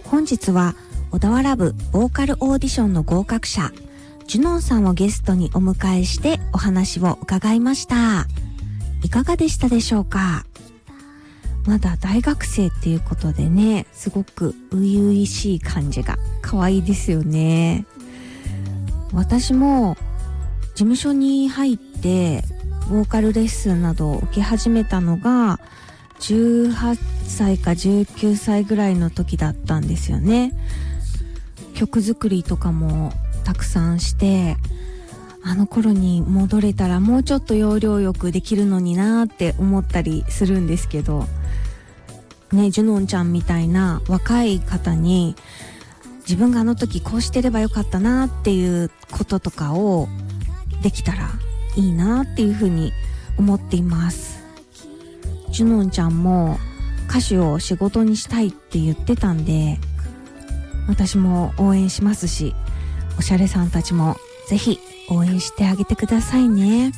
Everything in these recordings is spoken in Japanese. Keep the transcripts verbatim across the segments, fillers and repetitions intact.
本日は小田原部ボーカルオーディションの合格者ジュノンさんをゲストにお迎えしてお話を伺いました。いかがでしたでしょうか。まだ大学生っていうことでね、すごく初々しい感じが可愛いですよね。私も事務所に入ってボーカルレッスンなどを受け始めたのがじゅうはっさいかじゅうきゅうさいぐらいの時だったんですよね。曲作りとかもたくさんして、あの頃に戻れたらもうちょっと要領よくできるのになーって思ったりするんですけどね、ジュノンちゃんみたいな若い方に自分があの時こうしてればよかったなっていうこととかをできたらいいなっていうふうに思っています。ジュノンちゃんも歌手を仕事にしたいって言ってたんで、私も応援しますし、おしゃれさんたちもぜひ応援してあげてくださいね。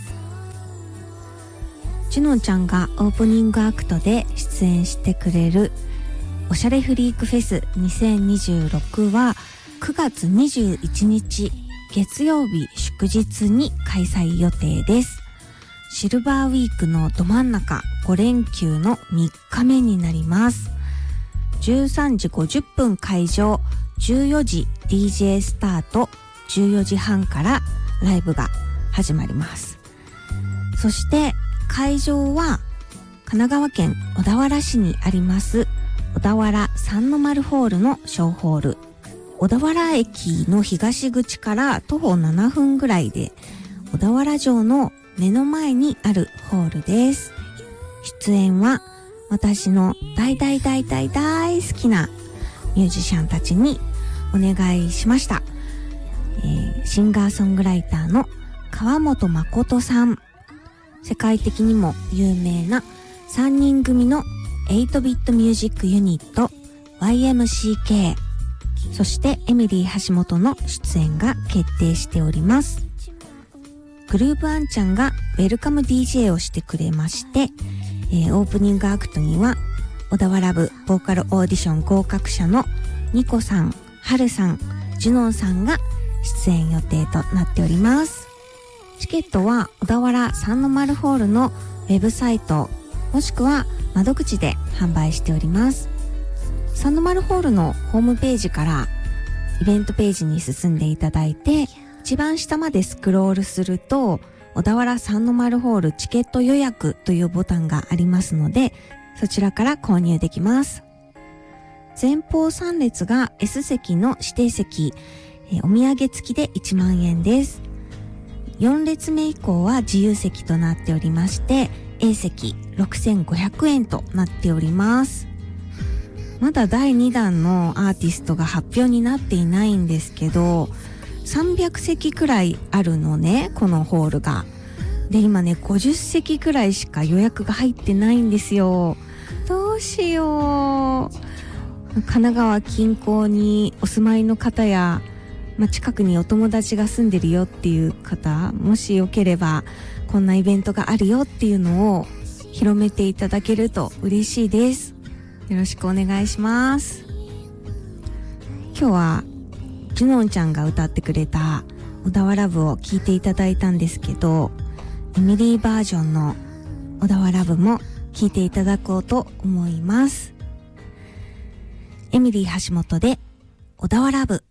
ジュノンちゃんがオープニングアクトで出演してくれるおしゃれフリークフェスにせんにじゅうろくはくがつにじゅういちにち月曜日祝日に開催予定です。シルバーウィークのど真ん中ご連休のみっかめになります。じゅうさんじごじゅっぷん会場、じゅうよじ ディージェー スタート、じゅうよじはんからライブが始まります。そして会場は神奈川県小田原市にあります小田原三の丸ホールの小ホール。小田原駅の東口から徒歩ななふんぐらいで小田原城の目の前にあるホールです。出演は私の大大大大大好きなミュージシャンたちにお願いしました。えー、シンガーソングライターの川本誠さん、世界的にも有名なさんにん組のエイトビットミュージックユニット ワイエムシーケー、 そしてエミリー橋本の出演が決定しております。グルーブアンちゃんがウェルカム ディージェー をしてくれまして、えー、オープニングアクトには小田原部ボーカルオーディション合格者のニコさん、ハルさん、ジュノンさんが出演予定となっております。チケットは小田原三の丸ホールのウェブサイトもしくは窓口で販売しております。三の丸ホールのホームページからイベントページに進んでいただいて、一番下までスクロールすると小田原三の丸ホールチケット予約というボタンがありますので、そちらから購入できます。前方さん列が S 席の指定席、えー、お土産付きでいちまんえんです。よん列目以降は自由席となっておりまして、 A 席ろくせんごひゃくえんとなっております。まだだいにだんのアーティストが発表になっていないんですけど、さんびゃくせきくらいあるのね、このホールが。で、今ねごじゅっせきくらいしか予約が入ってないんですよ。どうしよう。神奈川近郊にお住まいの方や、まあ、近くにお友達が住んでるよっていう方、もしよければこんなイベントがあるよっていうのを広めていただけると嬉しいです。よろしくお願いします。今日はジュノンちゃんが歌ってくれた小田原部を聴いていただいたんですけど、エミリーバージョンの小田原部も聴いていただこうと思います。エミリー橋本で小田原部。